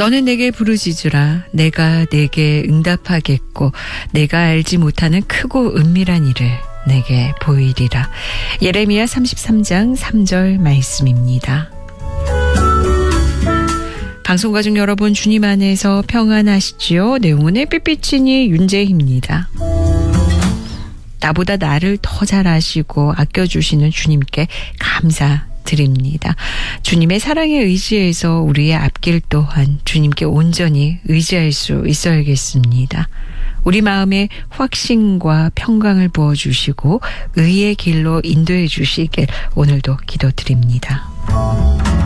너는 내게 부르짖으라. 내가 내게 응답하겠고 내가 알지 못하는 크고 은밀한 일을 내게 보이리라. 예레미야 33장 3절 말씀입니다. 방송가족 여러분, 주님 안에서 평안하시지요? 내용은 삐삐치니 윤재희입니다. 나보다 나를 더 잘 아시고 아껴주시는 주님께 감사드립니다. 주님의 사랑에 의지해서 우리의 앞길 또한 주님께 온전히 의지할 수 있어야겠습니다. 우리 마음에 확신과 평강을 부어주시고 의의 길로 인도해 주시길 오늘도 기도드립니다.